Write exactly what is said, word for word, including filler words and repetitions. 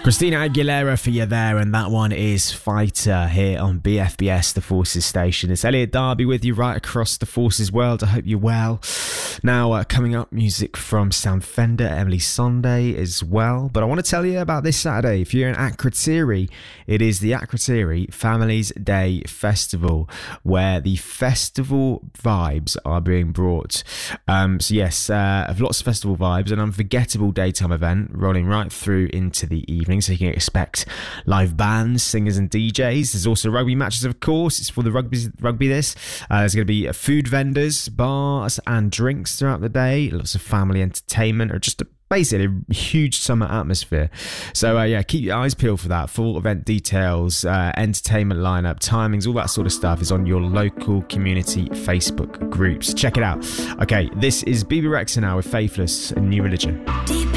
Christina Aguilera for you there, and that one is Fighter here on B F B S, the Forces station. It's Elliot Darby with you right across the Forces world. I hope you're well. Now, uh, coming up, music from Sam Fender, Emily Sondé as well. But I want to tell you about this Saturday. If you're in Akrotiri, it is the Akrotiri Families Day Festival, where the festival vibes are being brought. Um, so yes, uh, lots of festival vibes, an unforgettable daytime event rolling right through into the evening. So you can expect live bands, singers and D Js. There's also rugby matches, of course. It's for the rugby, rugby this. Uh, there's going to be food vendors, bars and drinks throughout the day. Lots of family entertainment, or just a basically a huge summer atmosphere. So uh, yeah, keep your eyes peeled for that. Full event details, uh, entertainment lineup, timings, all that sort of stuff is on your local community Facebook groups. Check it out. Okay, this is B B Rexa now with Faithless and New Religion. Deep